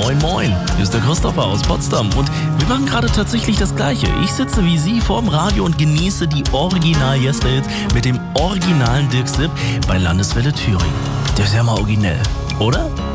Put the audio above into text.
Moin Moin, hier ist der Christopher aus Potsdam und wir machen gerade tatsächlich das Gleiche. Ich sitze wie Sie vorm Radio und genieße die Original-Yesterhits mit dem originalen Dirk Sipp bei Landeswelle Thüringen. Das ist ja mal originell, oder?